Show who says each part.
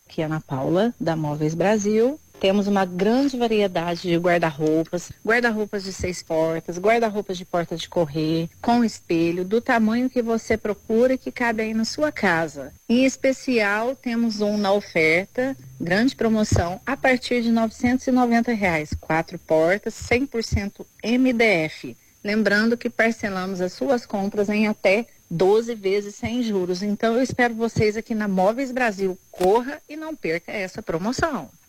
Speaker 1: aqui é Ana Paula, da Móveis Brasil. Temos uma grande variedade de guarda-roupas de 6 portas, guarda-roupas de porta de correr, com espelho, do tamanho que você procura e que cabe aí na sua casa. Em especial, temos um na oferta, grande promoção, a partir de R$ 990, 4 portas, 100% MDF. Lembrando que parcelamos as suas compras em até 12 vezes sem juros. Então, eu espero vocês aqui na Móveis Brasil. Corra e não perca essa promoção.